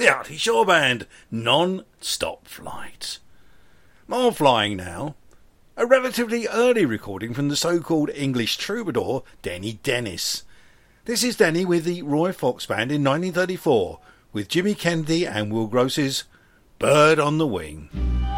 the Artie Shaw Band, Non-Stop Flight. More flying now. A relatively early recording from the so-called English troubadour, Denny Dennis. This is Denny with the Roy Fox Band in 1934, with Jimmy Kennedy and Will Gross's Bird on the Wing.